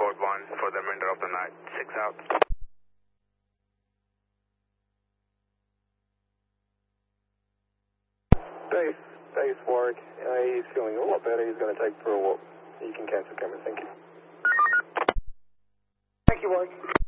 code 1 for the remainder of the night. 6 out. Dave Warwick. He's feeling a lot better. He's going to take for a walk. You can cancel camera. Thank you. Thank you, Warwick.